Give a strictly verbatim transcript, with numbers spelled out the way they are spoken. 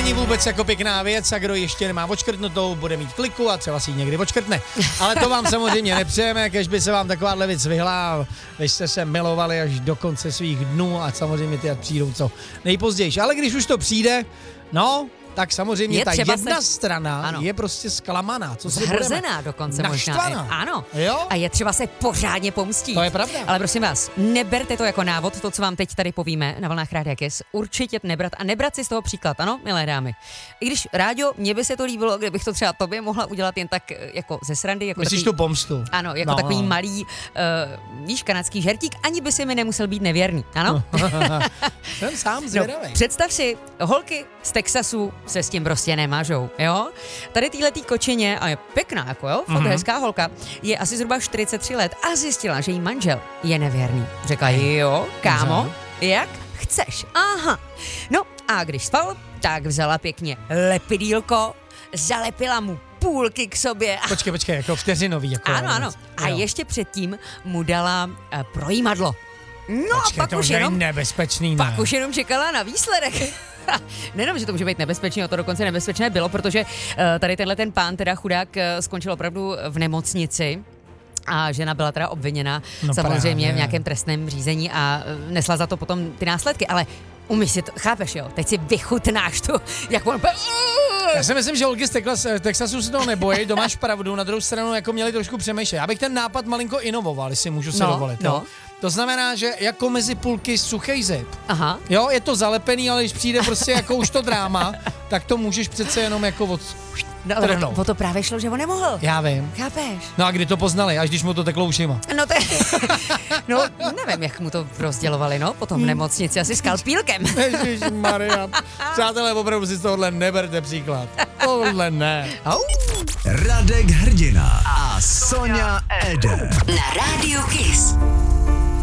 není vůbec jako pěkná věc a kdo ještě nemá odškrtnutou, bude mít kliku a třeba si ji někdy odškrtne. Ale to vám samozřejmě nepřejeme, kež by se vám takováhle věc vyhla, vy jste se milovali až do konce svých dnů a samozřejmě ty přijdou co nejpozději. Ale když už to přijde, no, tak samozřejmě je ta jedna se... strana ano. je prostě zklamaná. Co si Zhrzená dokonce naštvaná. možná. Ano. Jo? A je třeba se pořádně pomstít. To je pravda. Ale prosím vás, neberte to jako návod, to, co vám teď tady povíme na vlnách Rádia Kiss. Určitě nebrat a nebrat si z toho příklad, ano, milé dámy. I když, Ráďo, mně by se to líbilo, kdybych to třeba tobě mohla udělat jen tak jako ze srandy. Jako Myslíš takový, tu pomstu? Ano, jako no, takový no. malý, uh, víš, kanadský žertík, ani by si mi nemusel být nevěrný, ano? Jsem sám zvědavý. No, představ si, holky z Texasu se s tím prostě nemažou, jo? Tady týhletý kočeně, a je pěkná, jako jo, fakt mm-hmm. hezká holka, je asi zhruba čtyřicet tři let a zjistila, že jí manžel je nevěrný. Řekla, jo, kámo, jak chceš, aha. No a když spal, tak vzala pěkně lepidýlko, zalepila mu půlky k sobě. Počkej, počkej, jako vteřinový. Jako ano, ano. A jo. ještě předtím mu dala uh, projímadlo. No Počkej, a pak to už je jenom, nebezpečný, pak ne? už jenom čekala na výsledek. Nejenom, že to může být nebezpečné, to dokonce nebezpečné bylo, protože uh, tady tenhle ten pán, teda chudák, uh, skončil opravdu v nemocnici. A žena byla teda obviněna no samozřejmě právě. v nějakém trestném řízení a uh, nesla za to potom ty následky, ale umíš si to, chápeš jo, teď si vychutnáš tu, jak on... Já si myslím, že holky z Texasu si toho nebojí, to máš pravdu, na druhou stranu jako měli trošku přemýšlet. Já bych ten nápad malinko inovoval, jestli můžu si no, dovolit. No. Jo? To znamená, že jako mezi půlky suchej zip. Aha. Jo, je to zalepený, ale když přijde prostě jako už to dráma, tak to můžeš přece jenom jako od... No, ale o to právě šlo, že on nemohl. Já vím. Chápeš? No a kdy to poznali, až když mu to teklo ušima. No to no, nevím, jak mu to rozdělovali, no, potom v nemocnici, asi skalpílkem. Ježišmarja. Přátelé, opravdu si z tohohle neberte příklad. Tohle ne. Au. Radek Hrdina a Sonja Eder. Na Rádiu Kiss.